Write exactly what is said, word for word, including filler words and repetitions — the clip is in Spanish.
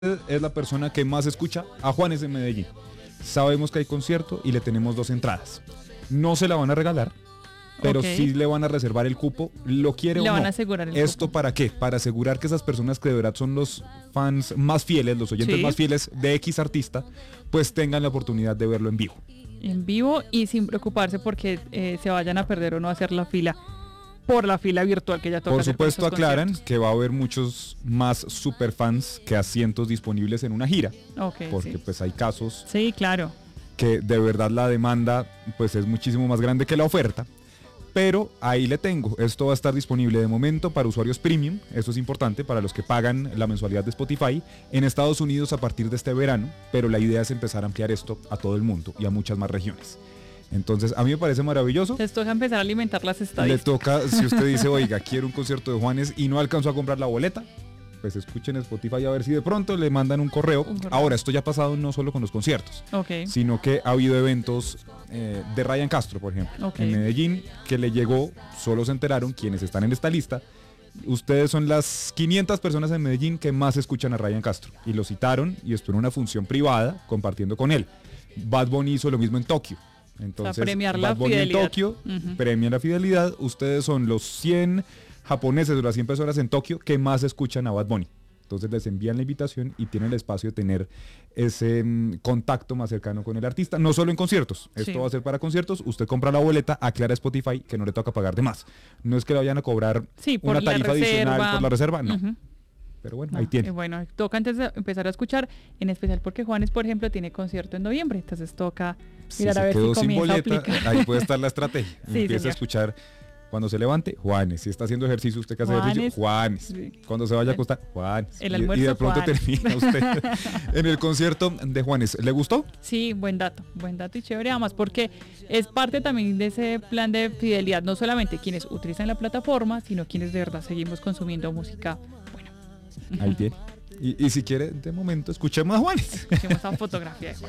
es la persona que más escucha a Juanes en Medellín. Sabemos que hay concierto y le tenemos dos entradas. No se la van a regalar, pero Ok. sí le van a reservar el cupo. ¿Lo quiere Le o no? van a asegurar el ¿Esto cupo. para qué? Para asegurar que esas personas que de verdad son los fans más fieles, los oyentes Sí. más fieles de X artista, pues tengan la oportunidad de verlo en vivo. En vivo y sin preocuparse porque eh, se vayan a perder o no hacer la fila por la fila virtual que ya toca Por hacer para supuesto estos aclaran conciertos. que va a haber muchos más superfans que asientos disponibles en una gira, Ok, porque sí. pues hay casos Sí, claro. que de verdad la demanda pues es muchísimo más grande que la oferta. Pero ahí le tengo, esto va a estar disponible de momento para usuarios premium, eso es importante para los que pagan la mensualidad de Spotify, en Estados Unidos a partir de este verano, pero la idea es empezar a ampliar esto a todo el mundo y a muchas más regiones. Entonces a mí me parece maravilloso. Les toca empezar a alimentar las Le estadísticas. toca, si usted dice, oiga, quiero un concierto de Juanes y no alcanzó a comprar la boleta, pues escuchen Spotify a ver si de pronto le mandan un correo. Un correo. Ahora, esto ya ha pasado no solo con los conciertos, Ok. sino que ha habido eventos eh, de Ryan Castro, por ejemplo, Ok. en Medellín, que le llegó, solo se enteraron quienes están en esta lista. Ustedes son las quinientas personas en Medellín que más escuchan a Ryan Castro. Y lo citaron y estuvo en una función privada compartiendo con él. Bad Bunny hizo lo mismo en Tokio. Entonces, premiar la Bad Bunny en fidelidad. Tokio Ujú. premia la fidelidad. Ustedes son los cien japoneses o las cien personas en Tokio que más escuchan a Bad Bunny. Entonces les envían la invitación y tienen el espacio de tener ese mm, contacto más cercano con el artista, no solo en conciertos, esto Sí. va a ser para conciertos, usted compra la boleta, aclara a Spotify que no le toca pagar de más, no es que le vayan a cobrar Sí, por una la tarifa adicional reserva. por la reserva, no, Ujú. pero bueno, No, ahí eh, tiene. bueno, toca antes de empezar a escuchar, en especial porque Juanes, por ejemplo, tiene concierto en noviembre, entonces toca Si mirar se a ver si quedó sin comienza a boleta, aplicar. ahí puede estar la estrategia, Sí, empieza señor. a escuchar cuando se levante, Juanes, si está haciendo ejercicio, usted que hace ejercicio, Juanes. Juanes, Sí. cuando se vaya a acostar, Juanes, El Y- y, almuerzo, de pronto Juanes. termina usted en el concierto de Juanes, ¿le gustó? Sí, buen dato, buen dato y chévere, además porque es parte también de ese plan de fidelidad, no solamente quienes utilizan la plataforma, sino quienes de verdad seguimos consumiendo música. Bueno, Ahí tiene. Y, y si quiere, de momento, escuchemos a Juanes. escuchemos esa fotografía de Juanes.